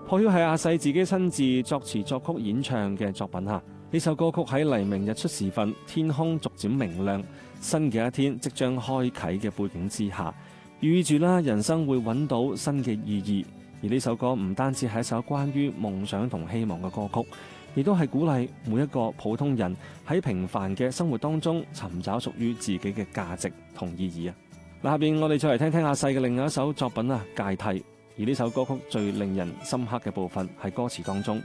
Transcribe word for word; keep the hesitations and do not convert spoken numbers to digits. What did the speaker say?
破曉係阿細自己親自作詞作曲演唱嘅作品嚇。呢首歌曲喺黎明日出時分，天空逐漸明亮，新嘅一天即將開啟嘅背景之下，寓意住啦人生會揾到新嘅意義。而呢首歌唔單止係一首關於夢想同希望嘅歌曲，亦都係鼓勵每一個普通人喺平凡嘅生活當中尋找屬於自己嘅價值同意義啊！嗱，下邊我哋再嚟聽聽阿細嘅另外一首作品啊，《芥蒂》。而呢首歌曲最令人深刻嘅部分係歌詞當中